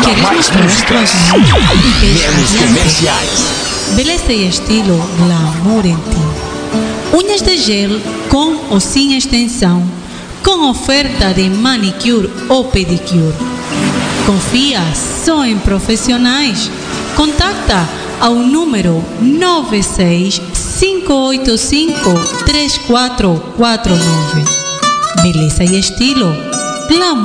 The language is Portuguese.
mais músicas, menos comerciais. Beleza e estilo glamour em ti. Unhas de gel com ou sem extensão, com oferta de manicure ou pedicure. Confia só em profissionais. Contacta ao número 965853449. Beleza e estilo glamour.